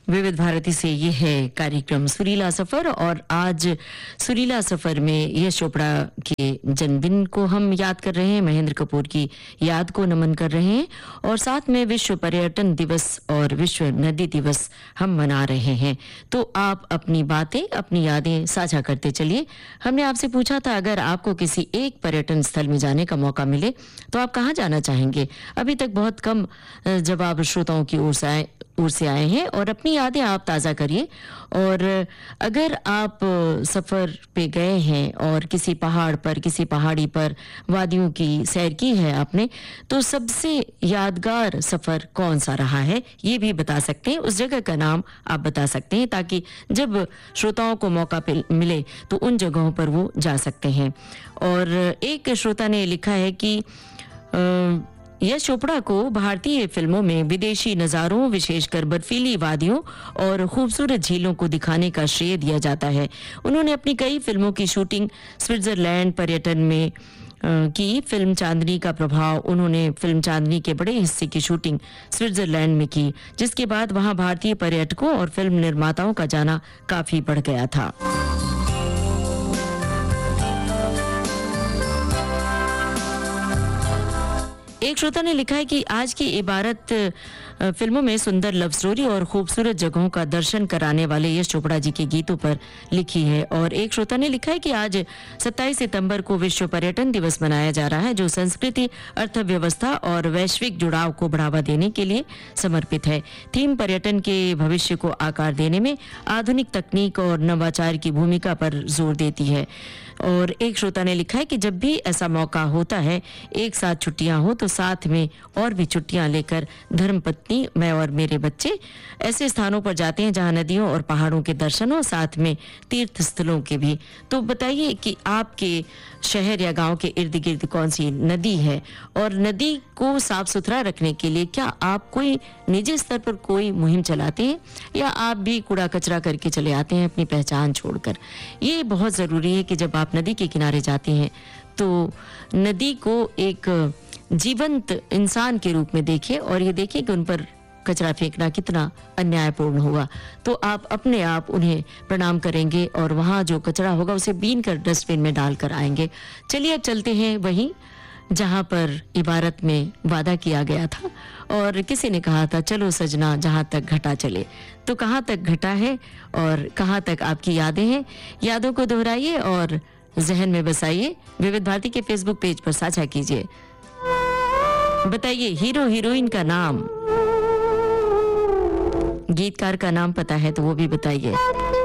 विविध भारती से ये है कार्यक्रम सुरीला सफर। और आज सुरीला सफर में यश चोपड़ा के जन्मदिन को हम याद कर रहे हैं, महेंद्र कपूर की याद को नमन कर रहे हैं और साथ में विश्व पर्यटन दिवस और विश्व नदी दिवस हम मना रहे हैं। तो आप अपनी बातें, अपनी यादें साझा करते चलिए। हमने आपसे पूछा था अगर आपको किसी एक पर्यटन स्थल में जाने का मौका मिले तो आप कहाँ जाना चाहेंगे। अभी तक बहुत कम जवाब श्रोताओं की ओर से आए हैं और अपनी यादें आप ताज़ा करिए। और अगर आप सफ़र पे गए हैं और किसी पहाड़ पर, किसी पहाड़ी पर वादियों की सैर की है आपने, तो सबसे यादगार सफ़र कौन सा रहा है ये भी बता सकते हैं, उस जगह का नाम आप बता सकते हैं, ताकि जब श्रोताओं को मौका मिले तो उन जगहों पर वो जा सकते हैं। और एक श्रोता ने लिखा है कि यश चोपड़ा को भारतीय फिल्मों में विदेशी नज़ारों, विशेषकर बर्फीली वादियों और खूबसूरत झीलों को दिखाने का श्रेय दिया जाता है। उन्होंने अपनी कई फिल्मों की शूटिंग स्विट्जरलैंड पर्यटन में की। फिल्म चांदनी का प्रभाव, उन्होंने फिल्म चांदनी के बड़े हिस्से की शूटिंग स्विट्जरलैंड में की, जिसके बाद वहां भारतीय पर्यटकों और फिल्म निर्माताओं का जाना काफी बढ़ गया था। एक श्रोता ने लिखा है कि आज की इबारत फिल्मों में सुंदर लव स्टोरी और खूबसूरत जगहों का दर्शन कराने वाले यश चोपड़ा जी के गीतों पर लिखी है। और एक श्रोता ने लिखा है कि आज 27 सितंबर को विश्व पर्यटन दिवस मनाया जा रहा है, जो संस्कृति, अर्थव्यवस्था और वैश्विक जुड़ाव को बढ़ावा देने के लिए समर्पित है। थीम पर्यटन के भविष्य को आकार देने में आधुनिक तकनीक और नवाचार की भूमिका पर जोर देती है। और एक श्रोता ने लिखा है कि जब भी ऐसा मौका होता है, एक साथ छुट्टियां हो तो साथ में और भी छुट्टियां लेकर धर्मपत्नी, मैं और मेरे बच्चे ऐसे स्थानों पर जाते हैं जहां नदियों और पहाड़ों के दर्शन हो, साथ में तीर्थ स्थलों के भी। तो बताइए कि आपके शहर या गांव के इर्द गिर्द कौन सी नदी है, और नदी को साफ सुथरा रखने के लिए क्या आप कोई निजी स्तर पर कोई मुहिम चलाते हैं या आप भी कूड़ा कचरा करके चले आते हैं अपनी पहचान छोड़कर। ये बहुत ज़रूरी है कि जब आप नदी के किनारे जाते हैं तो नदी को एक जीवंत इंसान के रूप में देखें और ये देखें कि उन पर कचरा फेंकना कितना अन्यायपूर्ण हुआ। तो आप अपने आप उन्हें प्रणाम करेंगे और वहाँ जो कचरा होगा उसे बीन कर डस्टबिन में डाल कर आएंगे। चलिए अब चलते हैं वहीं जहाँ पर इबारत में वादा किया गया था और किसी ने कहा था चलो सजना जहाँ तक घटा चले। तो कहाँ तक घटा है और कहाँ तक आपकी यादें हैं, यादों को दोहराइए और जहन में बसाइए। विविध भारती के फेसबुक पेज पर साझा कीजिए। बताइए हीरो हीरोइन का नाम, गीतकार का नाम पता है तो वो भी बताइए।